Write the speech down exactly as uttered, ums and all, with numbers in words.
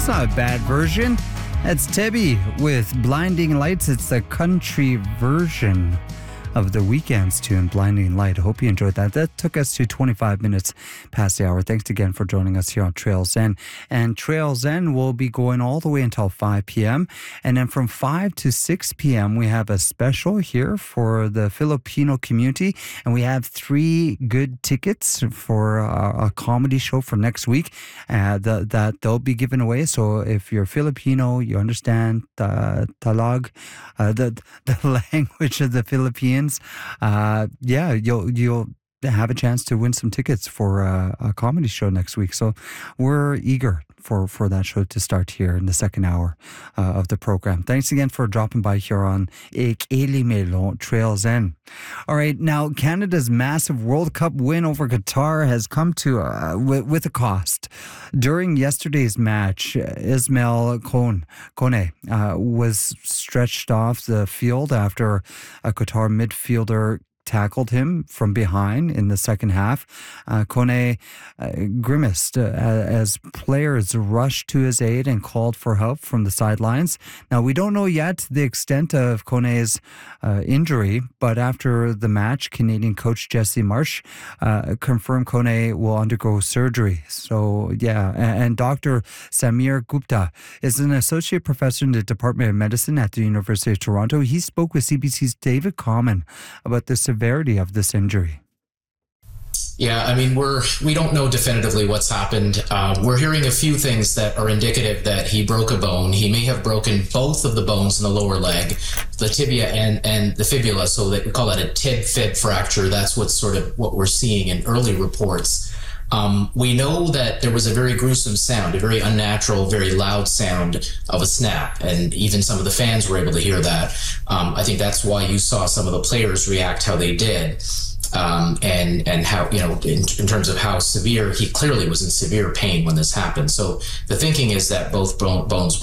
That's not a bad version. That's Tebby with Blinding Lights. It's the country version of the Weeknd's tune, Blinding Light. I hope you enjoyed that. That took us to twenty-five minutes past the hour. Thanks again for joining us here on Trail Zen. And Trail Zen will be going all the way until five p.m. And then from five to six p.m., we have a special here for the Filipino community. And we have three good tickets for a, a comedy show for next week uh, the, that they'll be giving away. So if you're Filipino, you understand uh, Talag, uh, the, the language of the Philippines, Uh, yeah, you'll you'll have a chance to win some tickets for a, a comedy show next week. So we're eager for, for that show to start here in the second hour uh, of the program. Thanks again for dropping by here on Ik Elimelo Trail Zen. All right, now Canada's massive World Cup win over Qatar has come to uh, with, with a cost. During yesterday's match, Ismail Kone, Kone uh, was stretched off the field after a Qatar midfielder tackled him from behind in the second half. Uh, Kone uh, grimaced uh, as players rushed to his aid and called for help from the sidelines. Now, we don't know yet the extent of Kone's uh, injury, but after the match, Canadian coach Jesse Marsh uh, confirmed Kone will undergo surgery. So, yeah, and, and Doctor Samir Gupta is an associate professor in the Department of Medicine at the University of Toronto. He spoke with C B C's David Common about the severity of this injury. Yeah, I mean, we're we don't know definitively what's happened. Uh, we're hearing a few things that are indicative that he broke a bone. He may have broken both of the bones in the lower leg, the tibia and, and the fibula, so that we call that a tib-fib fracture. That's what's sort of what we're seeing in early reports. Um, we know that there was a very gruesome sound, a very unnatural, very loud sound of a snap, and even some of the fans were able to hear that. Um, I think that's why you saw some of the players react how they did, um, and and how, you know, in, in terms of how severe, he clearly was in severe pain when this happened. So the thinking is that both bone, bones